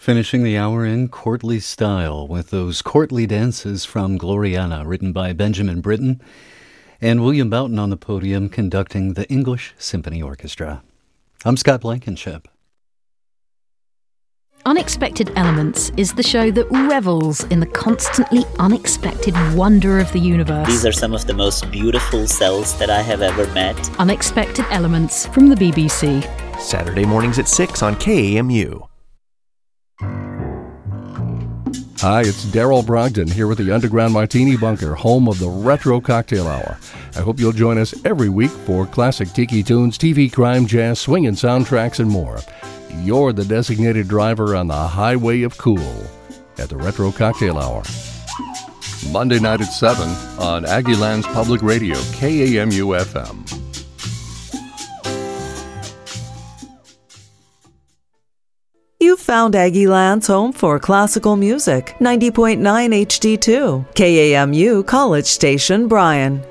Finishing the hour in courtly style with those courtly dances from Gloriana, written by Benjamin Britten, and William Boughton on the podium conducting the English Symphony Orchestra. I'm Scott Blankenship. Unexpected Elements is the show that revels in the constantly unexpected wonder of the universe. These are some of the most beautiful cells that I have ever met. Unexpected Elements from the BBC. Saturday mornings at 6 on KAMU. Hi, it's Daryl Brogdon here with the Underground Martini Bunker, home of the Retro Cocktail Hour. I hope you'll join us every week for classic tiki tunes, TV, crime, jazz, swing, and soundtracks, and more. You're the designated driver on the highway of cool at the Retro Cocktail Hour. Monday night at 7 on Aggieland's Public Radio, KAMU-FM. You found Aggieland's home for classical music, 90.9 HD2, KAMU College Station, Bryan.